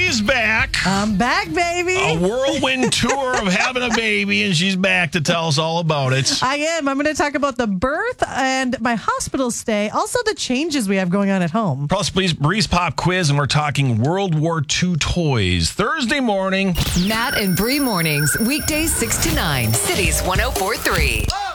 Bree's back. I'm back, baby. A whirlwind tour of having a baby, and she's back to tell us all about it. I am. I'm going to talk about the birth and my hospital stay. Also, the changes we have going on at home. Plus, please, Bree's Pop Quiz, and we're talking World War II toys. Thursday morning. Matt and Bree mornings, weekdays 6 to 9. Cities 104.3.